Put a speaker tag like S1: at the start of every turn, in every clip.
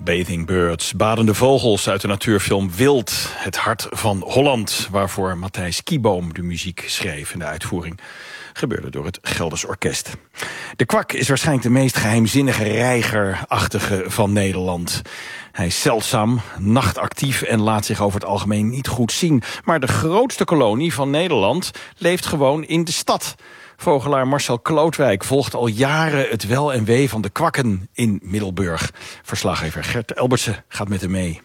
S1: Bathing Birds, badende vogels uit de natuurfilm Wild, het hart van Holland, waarvoor Matthijs Kieboom de muziek schreef. En de uitvoering gebeurde door het Gelders Orkest. De kwak is waarschijnlijk de meest geheimzinnige reigerachtige van Nederland. Hij is zeldzaam, nachtactief en laat zich over het algemeen niet goed zien. Maar de grootste kolonie van Nederland leeft gewoon in de stad. Vogelaar Marcel Klootwijk volgt al jaren het wel en wee van de kwakken in Middelburg. Verslaggever Gert Elbertsen gaat met hem mee.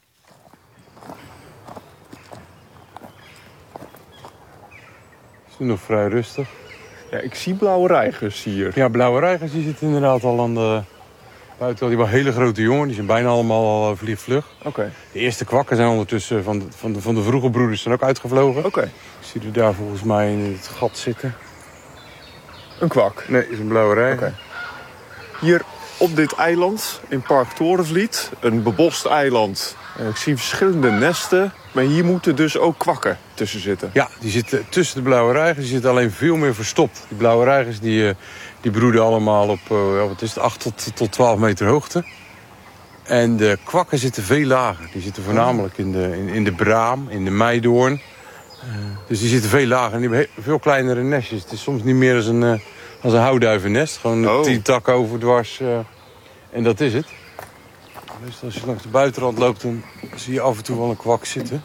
S2: Het is nu nog vrij rustig.
S3: Ja, ik zie blauwe reigers hier.
S2: Ja, blauwe reigers die zitten inderdaad al aan de buitenkant. Die waren hele grote jongen, die zijn bijna allemaal al vliegvlug.
S3: Oké.
S2: De eerste kwakken zijn ondertussen van de vroege broeders zijn ook uitgevlogen.
S3: Oké.
S2: Ik zie er daar volgens mij in het gat zitten.
S3: Een kwak?
S2: Nee, is een blauwe reiger.
S3: Oké. Hier op dit eiland, in Park Torenvliet, een bebost eiland. Ik zie verschillende nesten, maar hier moeten dus ook kwakken tussen zitten.
S2: Ja, die zitten tussen de blauwe reigers, die zitten alleen veel meer verstopt. Die blauwe reigers die broeden allemaal op 8 tot 12 meter hoogte. En de kwakken zitten veel lager. Die zitten voornamelijk in de braam, in de meidoorn. Dus die zitten veel lager en die hebben veel kleinere nestjes. Het is soms niet meer als een houtduivennest. Gewoon 10 takken overdwars en dat is het. Dus als je langs de buitenrand loopt, dan zie je af en toe wel een kwak zitten.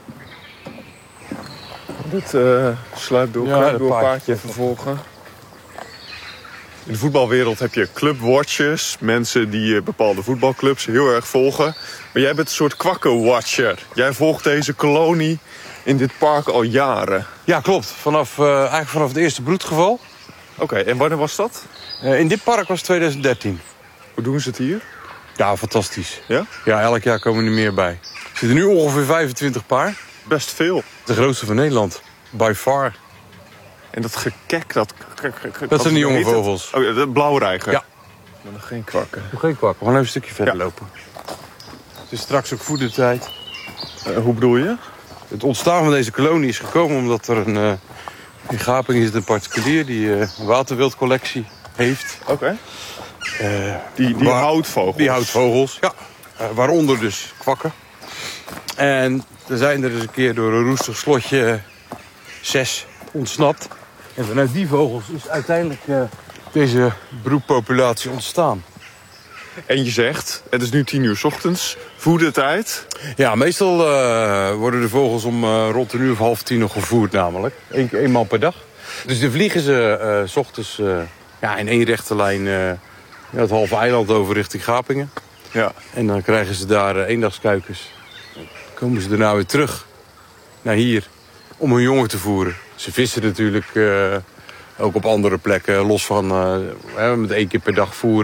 S3: Dit sluipt door elkaar, door een paardje vervolgen. In de voetbalwereld heb je clubwatchers. Mensen die bepaalde voetbalclubs heel erg volgen. Maar jij bent een soort kwakkenwatcher. Jij volgt deze kolonie in dit park al jaren.
S2: Ja, klopt. Eigenlijk vanaf het eerste broedgeval.
S3: Oké, en wanneer was dat?
S2: In dit park was 2013.
S3: Hoe doen ze het hier?
S2: Ja, fantastisch.
S3: Ja?
S2: Ja, elk jaar komen er meer bij. Er zitten nu ongeveer 25 paar.
S3: Best veel.
S2: De grootste van Nederland. By far.
S3: En dat gekek, dat
S2: zijn de jonge vogels.
S3: Oh, de blauwe reiger?
S2: Ja.
S3: Maar nog geen kwakken.
S2: Nog geen kwakken. We gaan even een stukje verder lopen. Het is straks ook voedertijd.
S3: Hoe bedoel je?
S2: Het ontstaan van deze kolonie is gekomen omdat er in Gapingen zit een particulier die een waterwildcollectie heeft.
S3: Oké. Die houtvogels?
S2: Die houtvogels, ja. Waaronder dus kwakken. En er zijn er dus een keer door een roestig slotje 6 ontsnapt. En vanuit die vogels is uiteindelijk deze broedpopulatie ontstaan.
S3: En je zegt, het is nu 10 uur 's ochtends, voedertijd.
S2: Ja, meestal worden de vogels om rond een uur of 9:30 nog gevoerd namelijk. Eenmaal per dag. Dus dan vliegen ze 's ochtends in één rechte lijn het halve eiland over richting Gapingen.
S3: Ja.
S2: En dan krijgen ze daar eendagskuikens. Dan komen ze daarna weer terug naar hier om hun jongen te voeren. Ze vissen natuurlijk ook op andere plekken, los van met 1 keer per dag voeren.